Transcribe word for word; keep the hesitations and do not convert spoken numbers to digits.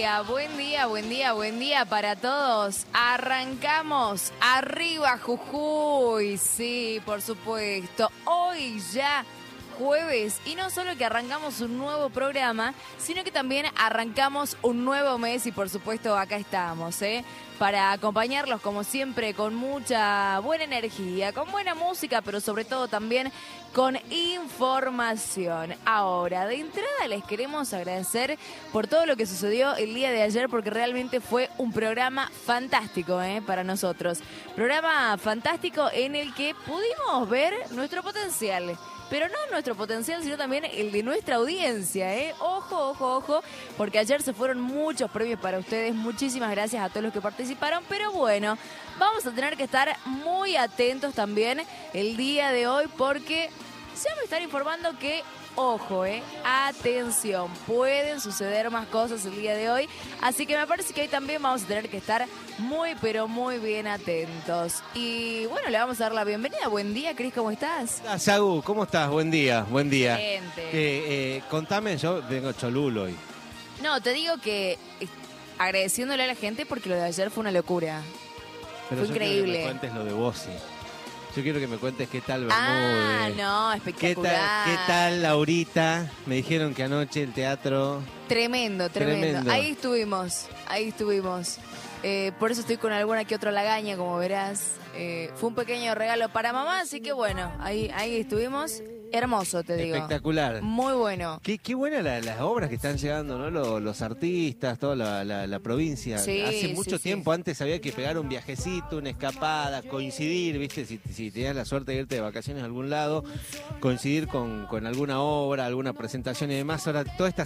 día, buen día, buen día, buen día para todos. Arrancamos arriba Jujuy, sí, por supuesto. Hoy ya jueves y no solo que arrancamos un nuevo programa, sino que también arrancamos un nuevo mes y por supuesto acá estamos, ¿eh? Para acompañarlos como siempre con mucha buena energía, con buena música, pero sobre todo también con información. Ahora, de entrada les queremos agradecer por todo lo que sucedió el día de ayer porque realmente fue un programa fantástico, ¿eh? Para nosotros. Programa fantástico en el que pudimos ver nuestro potencial. Pero no nuestro potencial, sino también el de nuestra audiencia, ¿eh? Ojo, ojo, ojo, porque ayer se fueron muchos premios para ustedes. Muchísimas gracias a todos los que participaron. Pero bueno, vamos a tener que estar muy atentos también el día de hoy porque se va a estar informando que, ojo, eh, atención, pueden suceder más cosas el día de hoy. Así que me parece que hoy también vamos a tener que estar muy, pero muy bien atentos. Y bueno, le vamos a dar la bienvenida. Buen día, Cris, ¿cómo estás? Ah, Sagu, ¿cómo estás? Buen día, buen día. Gente. Eh, eh, contame, yo vengo cholulo hoy. No, te digo que eh, agradeciéndole a la gente porque lo de ayer fue una locura. Pero fue yo increíble. Quiero que me cuentes lo de Bossi. Yo quiero que me cuentes qué tal Ah, Bermúdez. no, ¿Qué espectacular. tal, ¿Qué tal Laurita? Me dijeron que anoche el teatro... Tremendo, tremendo, Tremendo. Ahí estuvimos, ahí estuvimos. Eh, por eso estoy con alguna que otra lagaña, como verás. Eh, fue un pequeño regalo para mamá, así que bueno, ahí, ahí estuvimos. Hermoso, te digo. Espectacular. Muy bueno. Qué, qué buenas la, las obras que están llegando, ¿no? Los, los artistas, toda la, la, la provincia. Sí, Hace sí, mucho sí. tiempo antes había que pegar un viajecito, una escapada, coincidir, ¿viste? Si, si tenías la suerte de irte de vacaciones a algún lado, coincidir con, con alguna obra, alguna presentación y demás. Ahora toda esta